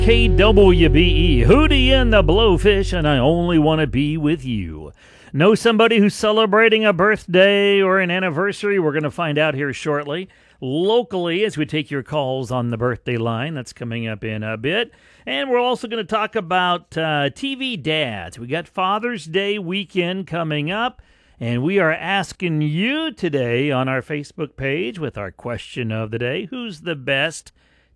KWBE, Hootie and the Blowfish, and I only want to be with you. Know somebody who's celebrating a birthday or an anniversary? We're going to find out here shortly. Locally, as we take your calls on the birthday line, that's coming up in a bit. And we're also going to talk about TV dads. We got Father's Day weekend coming up, and we are asking you today on our Facebook page with our question of the day, who's the best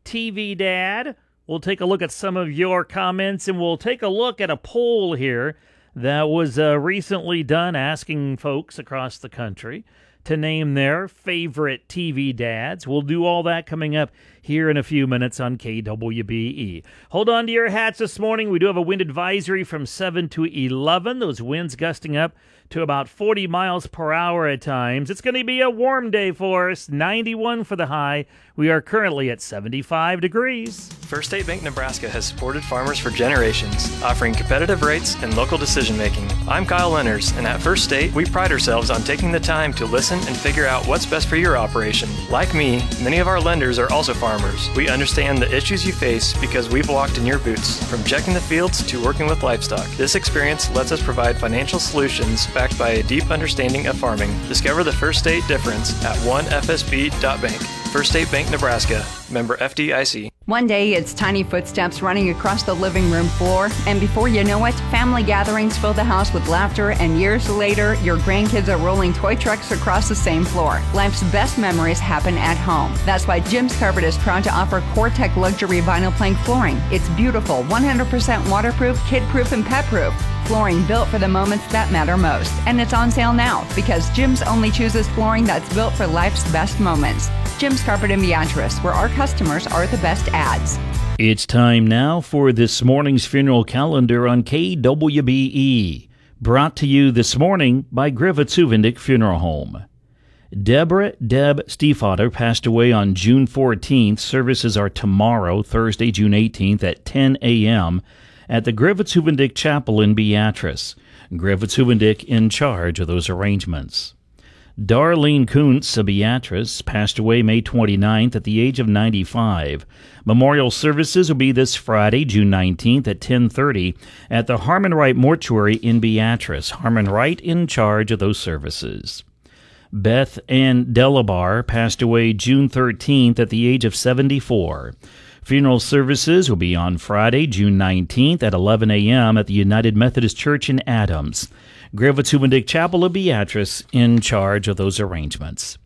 TV dad? We'll take a look at some of your comments, and we'll take a look at a poll here that was recently done asking folks across the country to name their favorite TV dads. We'll do all that coming up here in a few minutes on KWBE. Hold on to your hats this morning. We do have a wind advisory from 7 to 11. Those winds gusting up to about 40 miles per hour at times. It's going to be a warm day for us. 91 for the high. We are currently at 75 degrees. First State Bank Nebraska has supported farmers for generations, offering competitive rates and local decision-making. I'm Kyle Lenners, and at First State, we pride ourselves on taking the time to listen and figure out what's best for your operation. Like me, many of our lenders are also farmers. We understand the issues you face because we've walked in your boots, from checking the fields to working with livestock. This experience lets us provide financial solutions backed by a deep understanding of farming. Discover the First State difference at onefsb.bank. First State Bank, Nebraska. Member FDIC. One day, it's tiny footsteps running across the living room floor, and before you know it, family gatherings fill the house with laughter, and years later, your grandkids are rolling toy trucks across the same floor. Life's best memories happen at home. That's why Jim's Carpet is proud to offer CoreTech luxury vinyl plank flooring. It's beautiful, 100% waterproof, kid-proof, and pet-proof. Flooring built for the moments that matter most. And it's on sale now because Jim's only chooses flooring that's built for life's best moments. Jim's Carpet in Beatrice, where our customers are the best ads. It's time now for this morning's funeral calendar on KWBE. Brought to you this morning by Griffiths Huvendick Funeral Home. Deborah Deb Stiefvater passed away on June 14th. Services are tomorrow, Thursday, June 18th at 10 a.m. at the Griffiths Huvendick Chapel in Beatrice. Griffiths Huvendick in charge of those arrangements. Darlene Kuntz of Beatrice passed away May 29th at the age of 95. Memorial services will be this Friday, June 19th at 10:30 at the Harmon Wright Mortuary in Beatrice. Harmon Wright in charge of those services. Beth Ann Delabar passed away June 13th at the age of 74. Funeral services will be on Friday, June 19th at 11 a.m. at the United Methodist Church in Adams. Griffiths Huvendick Chapel of Beatrice in charge of those arrangements.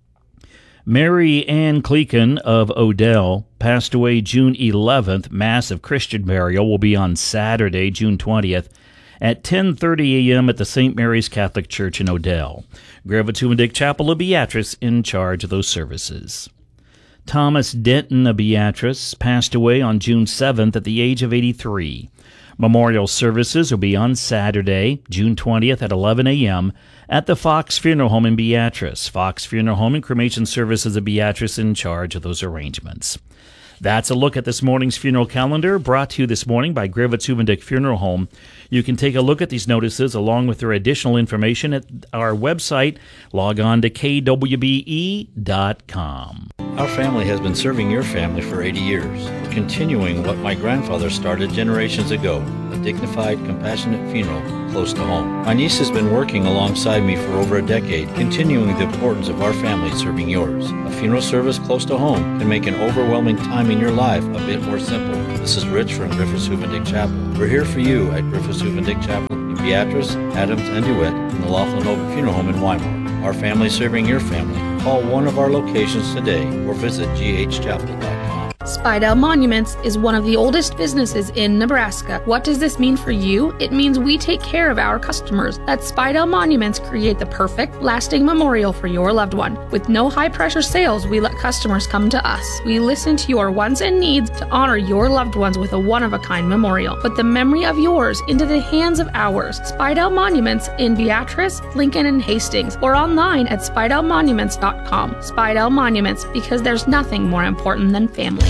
Mary Ann Cleakin of Odell passed away June 11th. Mass of Christian burial will be on Saturday, June 20th at 10:30 a.m. at the St. Mary's Catholic Church in Odell. Griffiths Huvendick Chapel of Beatrice in charge of those services. Thomas Denton of Beatrice passed away on June 7th at the age of 83. Memorial services will be on Saturday, June 20th at 11 a.m. at the Fox Funeral Home in Beatrice. Fox Funeral Home and Cremation Services of Beatrice in charge of those arrangements. That's a look at this morning's funeral calendar, brought to you this morning by Griffiths Huvendick Funeral Home. You can take a look at these notices along with their additional information at our website. Log on to kwbe.com. Our family has been serving your family for 80 years. We're continuing what my grandfather started generations ago, a dignified, compassionate funeral close to home. My niece has been working alongside me for over a decade, continuing the importance of our family serving yours. A funeral service close to home can make an overwhelming time in your life a bit more simple. This is Rich from Griffiths Huvendick Chapel. We're here for you at Griffiths Huvendick Chapel in Beatrice, Adams, and DeWitt, and the Laughlin Open Funeral Home in Wymore. Our family serving your family. Call one of our locations today or visit ghchapel.com. Spidell Monuments is one of the oldest businesses in Nebraska. What does this mean for you? It means we take care of our customers. At Spidell Monuments, create the perfect, lasting memorial for your loved one. With no high-pressure sales, we let customers come to us. We listen to your wants and needs to honor your loved ones with a one-of-a-kind memorial. Put the memory of yours into the hands of ours. Spidell Monuments in Beatrice, Lincoln, and Hastings, or online at spidellmonuments.com. Spidell Monuments, because there's nothing more important than family.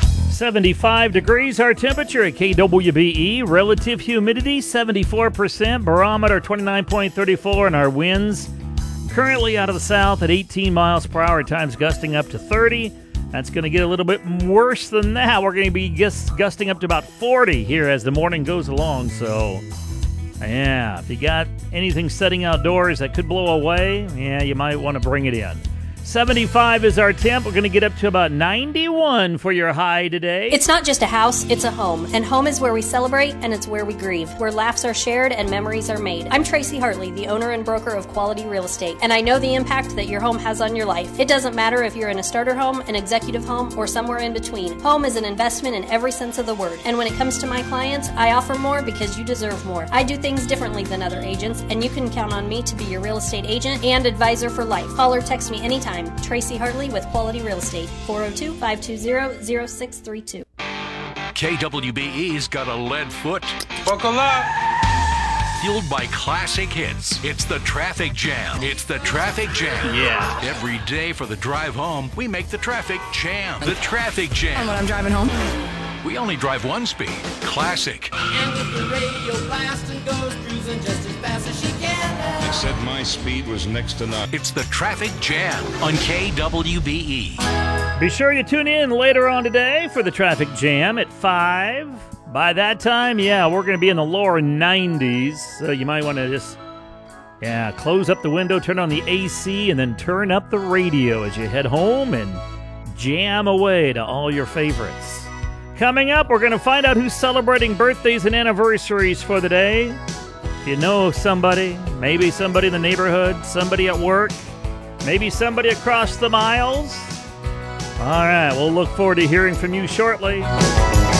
75 degrees our temperature at KWBE. Relative humidity 74%. Barometer 29.34, and our winds currently out of the south at 18 miles per hour, times gusting up to 30. That's going to get a little bit worse than that. We're going to be gusting up to about 40 here as the morning goes along. So, yeah, if you got anything setting outdoors that could blow away, yeah, you might want to bring it in. 75 is our temp. We're going to get up to about 91 for your high today. It's not just a house, it's a home. And home is where we celebrate and it's where we grieve, where laughs are shared and memories are made. I'm Tracy Hartley, the owner and broker of Quality Real Estate, and I know the impact that your home has on your life. It doesn't matter if you're in a starter home, an executive home, or somewhere in between. Home is an investment in every sense of the word. And when it comes to my clients, I offer more because you deserve more. I do things differently than other agents, and you can count on me to be your real estate agent and advisor for life. Call or text me anytime. Tracy Hartley with Quality Real Estate, 402-520-0632. KWBE's got a lead foot. Buckle up. Fueled by classic hits. It's the Traffic Jam. It's the Traffic Jam. Yeah. Every day for the drive home, we make the traffic jam. The Traffic Jam. And when I'm driving home, we only drive one speed. Classic. And with the radio blasting, goes cruising just as fast as she can. They said my speed was next to none. It's the Traffic Jam on KWBE. Be sure you tune in later on today for the Traffic Jam at 5. By that time, yeah, we're going to be in the lower 90s, so you might want to just, close up the window, turn on the AC, and then turn up the radio as you head home and jam away to all your favorites. Coming up, we're going to find out who's celebrating birthdays and anniversaries for the day. If you know somebody, maybe somebody in the neighborhood, somebody at work, maybe somebody across the miles. All right, we'll look forward to hearing from you shortly.